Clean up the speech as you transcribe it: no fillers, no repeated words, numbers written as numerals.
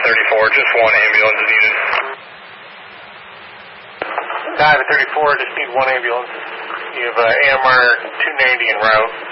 34, just one ambulance is needed. Dive at 34, just need one ambulance. You have AMR 290 en route.